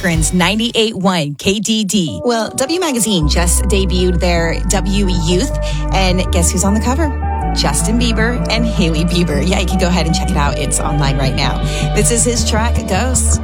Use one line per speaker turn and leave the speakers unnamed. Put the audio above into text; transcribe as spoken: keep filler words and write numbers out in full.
Akron's ninety-eight point one K D D. Well, W Magazine just debuted their W Youth, and guess who's on the cover? Justin Bieber and Hailey Bieber. Yeah, you can go ahead and check it out. It's online right now. This is his track, Ghost.